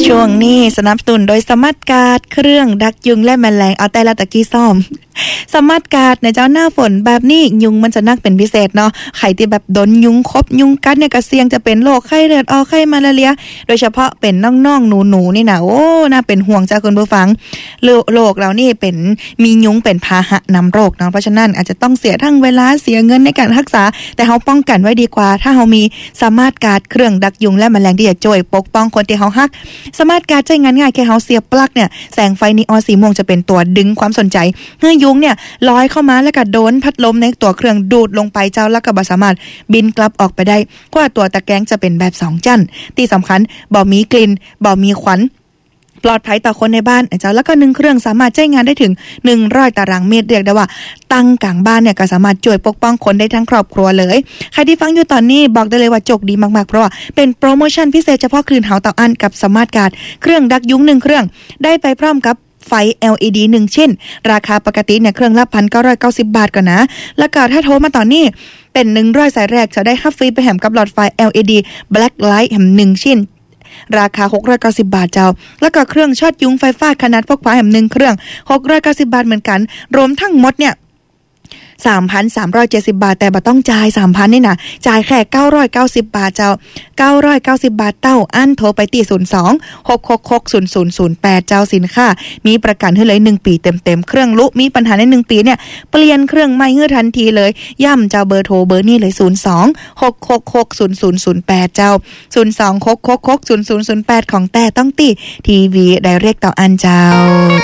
ช่วงนี้สนับสนุนโดยสมาร์ทการ์ดเครื่องดักยุงและแมลงเอาแต่ละตะกี้ซ่อมสมาร์ทการ์ดในเจ้าหน้าฝนแบบนี้ยุงมันจะนักเป็นพิเศษเนาะใครที่แบบโดนยุงคบยุงกัดเนี่ยก็เสี่ยงจะเป็นโรคไข้เลือดออกไข้มาลาเรียโดยเฉพาะเป็นน้องๆหนูๆนี่นะโอ้น่าเป็นห่วงจ้าคุณผู้ฟังโรคเรานี่เป็นมียุงเป็นพาหะนำโรคเนาะเพราะฉะนั้นอาจจะต้องเสียทั้งเวลาเสียเงินในการรักษาแต่เฮาป้องกันไว้ดีกว่าถ้าเฮามีสมาร์ทการ์ดเครื่องดักยุงและแมลงที่จะช่วยปกป้องคนที่เฮาฮักสมาร์ทการ์ดใช้งานง่ายแค่เฮาเสียบปลั๊กเนี่ยแสงไฟนีออนสีม่วงจะเป็นตัวดึงความสนใจเมื่อยุงเนี่ยลอยเข้ามาแล้วก็โดนพัดลมในตัวเครื่องดูดลงไปเจ้าแล้วก็บ่สามารถบินกลับออกไปได้เพราะว่าตัวตะแกรงจะเป็นแบบ2จั่นที่สำคัญบ่มีกลิ่นบ่มีควันปลอดภัยต่อคนในบ้านเจ้าแล้วก็1เครื่องสามารถใช้งานได้ถึง100ตารางเมตรเรียกได้ว่าตั้งกลางบ้านเนี่ยก็สามารถช่วยปกป้องคนได้ทั้งครอบครัวเลยใครที่ฟังอยู่ตอนนี้บอกได้เลยว่าโชคดีมากๆเพราะว่าเป็นโปรโมชั่นพิเศษเฉพาะคืนเฮาเต่าอันกับสมาร์ทการ์ดเครื่องดักยุง1เครื่องได้ไปพร้อมกับไฟ LED 1ชิ้นราคาปกติเนี่ยเครื่องละ 1,990 บาทก่อนนะแล้วก็ถ้าโทรมาตอนนี้เป็น100สายแรกจะได้รับฟรีไปแถมกับหลอดไฟ LED Black Light แถม1ชิ้นราคา690บาทเจ้าแล้วก็เครื่องช็อตยุงไฟฟ้าขนาดพกพาแถม1เครื่อง690บาทเหมือนกันรวมทั้งหมดเนี่ย3,370 บาทแต่บ่ต้องจ่าย 3,000 นี่นะจ่ายแค่990บาทเจ้า990บาทเต้าอันโทรไปที่02-666-0008เจ้าสินค้ามีประกันให้เลย1ปีเต็มๆเครื่องลุมีปัญหาใน1ปีเนี่ยเปลี่ยนเครื่องใหม่ให้ทันทีเลยย้ำเจ้าเบอร์โทรเบอร์นี้เลย02-666-0008เจ้า02-666-0008ของแต่ต้องตีทีวีไดเรกต่ออันเจ้า